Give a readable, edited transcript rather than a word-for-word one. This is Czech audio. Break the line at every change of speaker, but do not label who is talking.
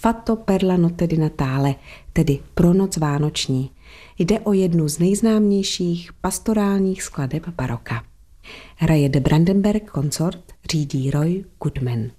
Fatto per la notte di Natale, tedy pro noc vánoční. Jde o jednu z nejznámějších pastorálních skladeb baroka. Hraje de Brandenburg Consort, řídí Roy Goodman.